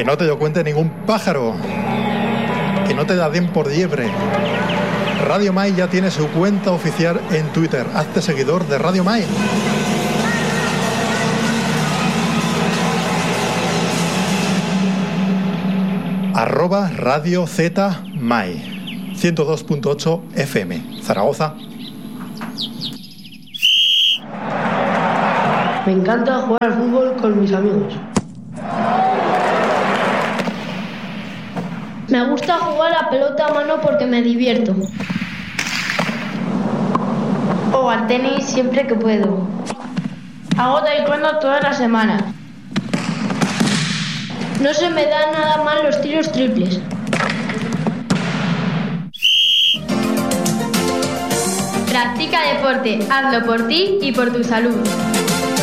Que no te lo cuente ningún pájaro. Que no te da den por liebre. Radio Mai ya tiene su cuenta oficial en Twitter. Hazte seguidor de Radio Mai. @Radio Z Mai 102.8 FM Zaragoza. Me encanta jugar al fútbol con mis amigos. Me gusta jugar a pelota a mano porque me divierto. O al tenis siempre que puedo. Hago taekwondo toda la semana. No se me dan nada mal los tiros triples. Practica deporte, hazlo por ti y por tu salud.